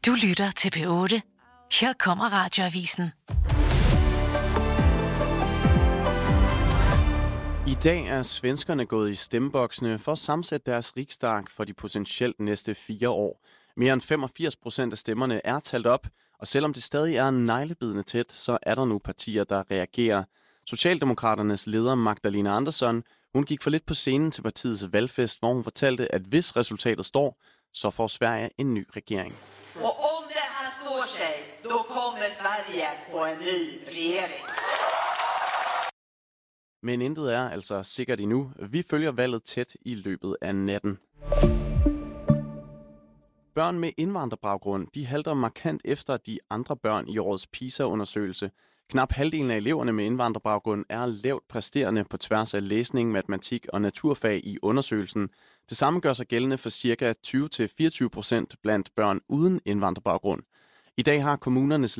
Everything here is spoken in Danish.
Du lytter til P8. Her kommer Radioavisen. I dag er svenskerne gået i stemmeboksene for at sammensætte deres riksdag for de potentielt næste 4 år. Mere end 85% af stemmerne er talt op, og selvom det stadig er neglebidende tæt, så er der nu partier, der reagerer. Socialdemokraternes leder Magdalena Andersson, hun gik for lidt på scenen til partiets valgfest, hvor hun fortalte, at hvis resultatet står, så får Sverige en ny regering. Og om det her står sig, då kommer Sverige få en ny regering. Men intet er altså sikkert endnu. Vi følger valget tæt i løbet af natten. Børn med indvandrerbaggrund, de halter markant efter de andre børn i årets PISA-undersøgelse. Knap halvdelen af eleverne med indvandrerbaggrund er lavt præsterende på tværs af læsning, matematik og naturfag i undersøgelsen. Det samme gør sig gældende for ca. 20-24% blandt børn uden indvandrerbaggrund. I dag har kommunernes